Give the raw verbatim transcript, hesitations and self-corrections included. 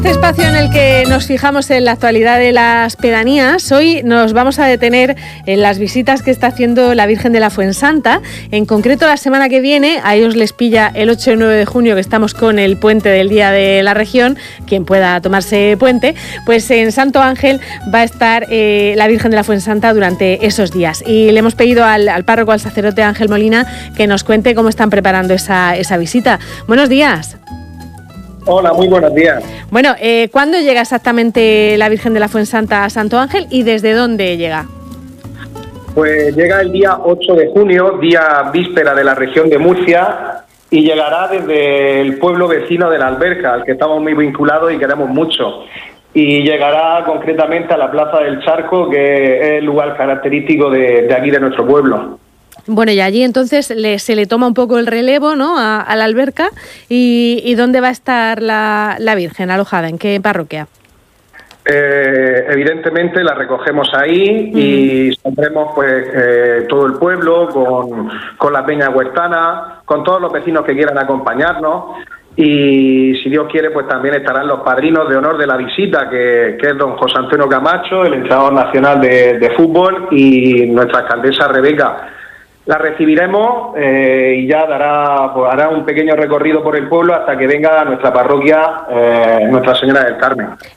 Este espacio en el que nos fijamos en la actualidad de las pedanías, hoy nos vamos a detener en las visitas que está haciendo la Virgen de la Fuensanta. En concreto, la semana que viene, a ellos les pilla el ocho y nueve de junio, que estamos con el puente del Día de la Región, quien pueda tomarse puente, pues en Santo Ángel va a estar eh, la Virgen de la Fuensanta durante esos días. Y le hemos pedido al, al párroco, al sacerdote Ángel Molina, que nos cuente cómo están preparando esa, esa visita. Buenos días. Hola, muy buenos días. Bueno, eh, ¿cuándo llega exactamente la Virgen de la Fuensanta a Santo Ángel y desde dónde llega? Pues llega el día ocho de junio, día víspera de la región de Murcia, y llegará desde el pueblo vecino de La Alberca, al que estamos muy vinculados y queremos mucho. Y llegará concretamente a la Plaza del Charco, que es el lugar característico de, de aquí, de nuestro pueblo. Bueno, y allí entonces le, se le toma un poco el relevo, ¿no?, a, a la alberca. ¿Y, y dónde va a estar la, la Virgen alojada? ¿En qué parroquia? Eh, evidentemente la recogemos ahí y mm. saldremos pues eh, todo el pueblo con, con la peña huertana, con todos los vecinos que quieran acompañarnos. Y si Dios quiere, pues también estarán los padrinos de honor de la visita, que, que es don José Antonio Camacho, el entrenador nacional de, de fútbol, y nuestra alcaldesa Rebeca. La recibiremos eh, y ya dará, pues, hará un pequeño recorrido por el pueblo hasta que venga a nuestra parroquia, eh, Nuestra Señora del Carmen.